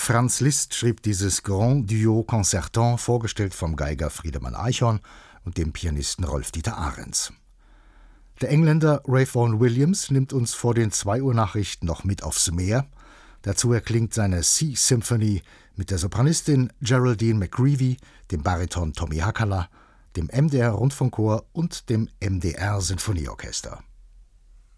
Franz Liszt schrieb dieses Grand Duo Concertant, vorgestellt vom Geiger Friedemann Eichhorn und dem Pianisten Rolf-Dieter Arens. Der Engländer Ray Vaughan Williams nimmt uns vor den 2 Uhr Nachrichten noch mit aufs Meer. Dazu erklingt seine Sea Symphony mit der Sopranistin Geraldine McGreevy, dem Bariton Tommy Hackala, dem MDR Rundfunkchor und dem MDR Sinfonieorchester.